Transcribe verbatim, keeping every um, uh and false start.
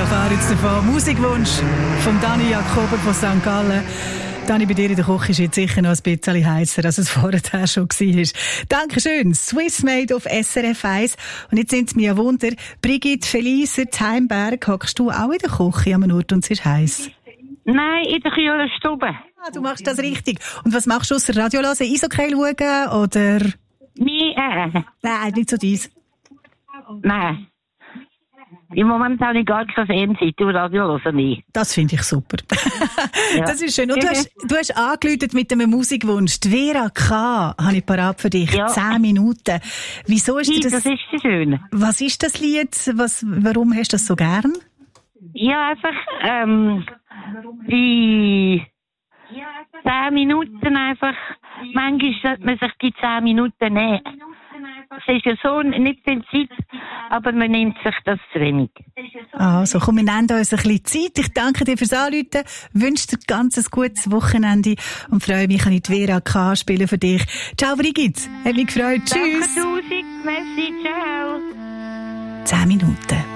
da fahren jetzt davon. Musikwunsch von Dani Jakober von Sankt Gallen. Dani, bei dir in der Küche ist jetzt sicher noch ein bisschen heißer, als es vorher schon war. Dankeschön. Swissmade auf S R F eins. Und jetzt sind es mir ein Wunder. Brigitte Feliser, Heimberg, hockst du auch in der Küche am Ort und es ist heiß? Nein, in der kühlen Stube. Ah, du machst das richtig. Und was machst du ausser Radio hören? Eishockey schauen oder? Nein, äh. Nein, nicht so dies. Nein. Im Moment habe ich gar keine Fernsehen, du Radio hören nicht. Das finde ich super. Ja. Das ist schön. Und du hast, du hast angeläutet mit einem Musikwunsch. Die Vera K. habe ich parat für dich. Ja. Zehn Minuten. Wieso ist Hey, dir das? das ist so schön. Was ist das Lied? Was, warum hast du das so gern? Ja, einfach, ähm, die zehn Minuten einfach, manchmal sollte man sich die zehn Minuten nehmen. Es ist ja so nicht viel Zeit, aber man nimmt sich das zu wenig. Also, komm, wir nehmen uns ein bisschen Zeit. Ich danke dir fürs Anrufen, wünsche dir ganz ein gutes Wochenende und freue mich, kann ich die Vera K. spielen für dich. Ciao, Brigitte. Hat mich gefreut. Tschüss. Danke tausend. Merci. Ciao. Zehn Minuten.